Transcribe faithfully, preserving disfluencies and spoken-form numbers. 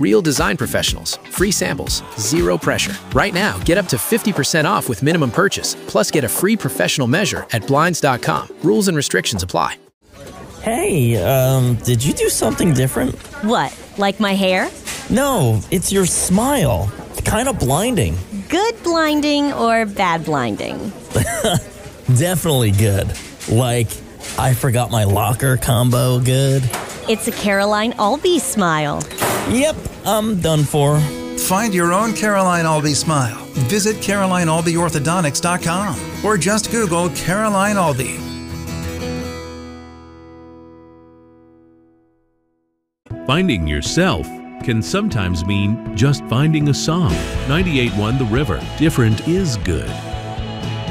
Real design professionals, free samples, zero pressure. Right now, get up to fifty percent off with minimum purchase, plus get a free professional measure at blinds dot com. Rules and restrictions apply. Hey, um, did you do something different? What, like my hair? No, it's your smile. It's kind of blinding. Good blinding or bad blinding? Definitely good. Like, I forgot my locker combo good. It's a Caroline Albee smile. Yep, I'm done for. Find your own Caroline Albee smile. Visit caroline albee orthodontics dot com or just Google Caroline Albee. Finding yourself can sometimes mean just finding a song. ninety-eight point one The River. Different is good.